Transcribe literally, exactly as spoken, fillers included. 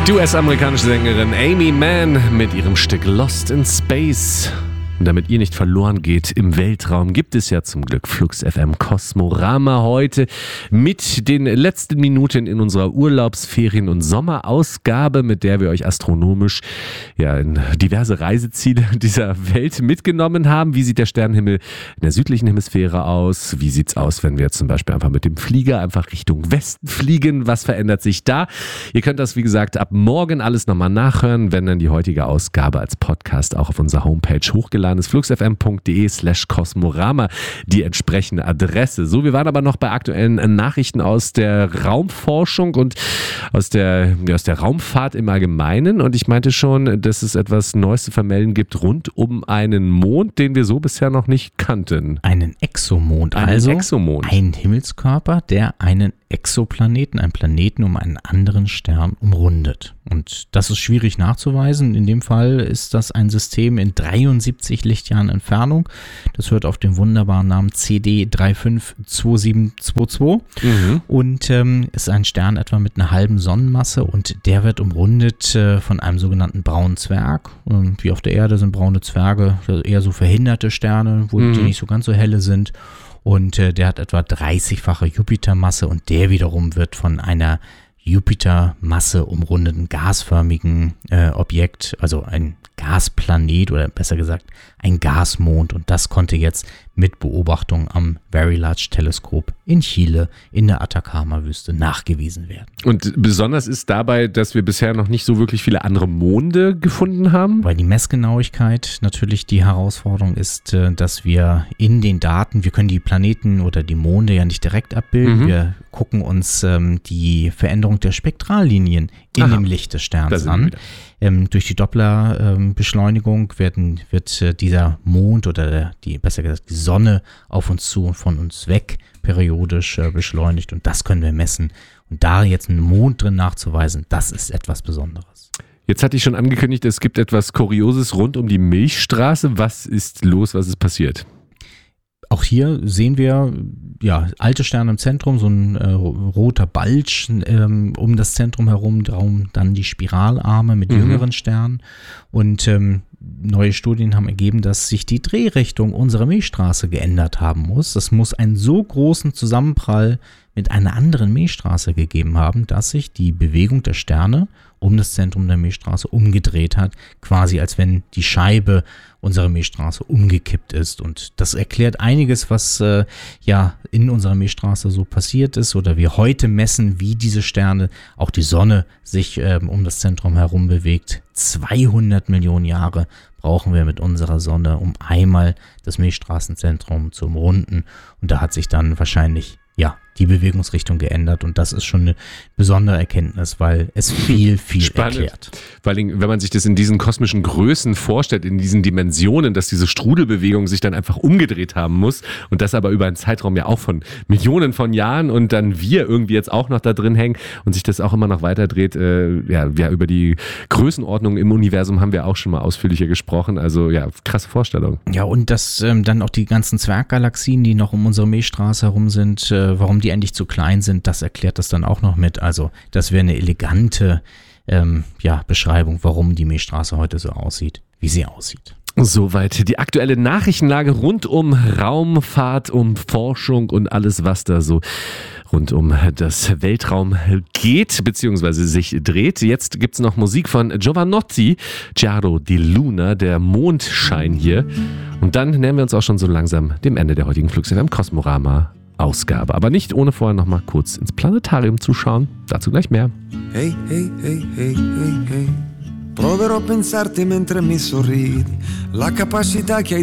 Die U S-amerikanische Sängerin Aimee Mann mit ihrem Stück Lost in Space. Und damit ihr nicht verloren geht im Weltraum, gibt es ja zum Glück Flux F M Kosmorama heute mit den letzten Minuten in unserer Urlaubsferien- und Sommerausgabe, mit der wir euch astronomisch ja, in diverse Reiseziele dieser Welt mitgenommen haben. Wie sieht der Sternenhimmel in der südlichen Hemisphäre aus? Wie sieht's aus, wenn wir zum Beispiel einfach mit dem Flieger einfach Richtung Westen fliegen? Was verändert sich da? Ihr könnt das, wie gesagt, ab morgen alles nochmal nachhören, wenn dann die heutige Ausgabe als Podcast auch auf unserer Homepage hochgeladen ist, fluxfm.de slash Kosmorama, die entsprechende Adresse. So, wir waren aber noch bei aktuellen Nachrichten aus der Raumforschung und aus der, ja, aus der Raumfahrt im Allgemeinen. Und ich meinte schon, dass es etwas Neues zu vermelden gibt rund um einen Mond, den wir so bisher noch nicht kannten. Einen Exomond, einen also Exomond. Ein Himmelskörper, der einen Exoplaneten, einen Planeten um einen anderen Stern umrundet. Und das ist schwierig nachzuweisen. In dem Fall ist das ein System in dreiundsiebzig Lichtjahren Entfernung. Das hört auf den wunderbaren Namen C D drei fünf zwei sieben zwei zwei Mhm. und ähm, ist ein Stern etwa mit einer halben Sonnenmasse und der wird umrundet äh, von einem sogenannten braunen Zwerg. Ähm, wie auf der Erde sind braune Zwerge also eher so verhinderte Sterne, wo Mhm. die nicht so ganz so helle sind. Und äh, der hat etwa dreißigfache Jupitermasse und der wiederum wird von einer Jupitermasse umrundeten gasförmigen äh, Objekt, also ein Gasplanet oder besser gesagt ein Gasmond, und das konnte jetzt mit Beobachtung am Very Large Telescope in Chile in der Atacama-Wüste nachgewiesen werden. Und besonders ist dabei, dass wir bisher noch nicht so wirklich viele andere Monde gefunden haben. Weil die Messgenauigkeit natürlich die Herausforderung ist, äh, dass wir in den Daten, wir können die Planeten oder die Monde ja nicht direkt abbilden, Mhm. wir gucken uns ähm, die Veränderung der Spektrallinien in Aha. dem Licht des Da Sterns sind wir an. wieder. Ähm, durch die Doppler-Beschleunigung werden, wird äh, dieser Mond oder der, die, besser gesagt die Sonne auf uns zu und von uns weg periodisch äh, beschleunigt, und das können wir messen. Und da jetzt einen Mond drin nachzuweisen, das ist etwas Besonderes. Jetzt hatte ich schon angekündigt, es gibt etwas Kurioses rund um die Milchstraße. Was ist los? Was ist passiert? Auch hier sehen wir ja alte Sterne im Zentrum, so ein äh, roter Balch ähm, um das Zentrum herum, darum dann die Spiralarme mit Mhm. jüngeren Sternen. Und ähm, neue Studien haben ergeben, dass sich die Drehrichtung unserer Milchstraße geändert haben muss. Das muss einen so großen Zusammenprall mit einer anderen Milchstraße gegeben haben, dass sich die Bewegung der Sterne um das Zentrum der Milchstraße umgedreht hat, quasi als wenn die Scheibe unserer Milchstraße umgekippt ist. Und das erklärt einiges, was äh, ja in unserer Milchstraße so passiert ist, oder wir heute messen, wie diese Sterne, auch die Sonne, sich ähm, um das Zentrum herum bewegt. zweihundert Millionen Jahre brauchen wir mit unserer Sonne, um einmal das Milchstraßenzentrum zu umrunden. Und da hat sich dann wahrscheinlich ja die Bewegungsrichtung geändert, und das ist schon eine besondere Erkenntnis, weil es viel, viel Spannend. erklärt. Vor allem, wenn man sich das in diesen kosmischen Größen vorstellt, in diesen Dimensionen, dass diese Strudelbewegung sich dann einfach umgedreht haben muss, und das aber über einen Zeitraum ja auch von Millionen von Jahren, und dann wir irgendwie jetzt auch noch da drin hängen und sich das auch immer noch weiter dreht. Äh, ja, ja, über die Größenordnung im Universum haben wir auch schon mal ausführlicher gesprochen. Also ja, krasse Vorstellung. Ja, und dass ähm, dann auch die ganzen Zwerggalaxien, die noch um unsere Milchstraße herum sind, äh, warum die endlich zu klein sind, das erklärt das dann auch noch mit. Also das wäre eine elegante ähm, ja, Beschreibung, warum die Milchstraße heute so aussieht, wie sie aussieht. Soweit die aktuelle Nachrichtenlage rund um Raumfahrt, um Forschung und alles, was da so rund um das Weltraum geht, beziehungsweise sich dreht. Jetzt gibt's noch Musik von Giovanotti, Chiaro di Luna, der Mondschein hier. Und dann nähern wir uns auch schon so langsam dem Ende der heutigen Flux F M Kosmorama Ausgabe. Aber nicht ohne vorher noch mal kurz ins Planetarium zu schauen. Dazu gleich mehr. Hey, hey, hey, hey, hey, hey. Proverò a pensarti mentre mi sorridi, la capacità che hai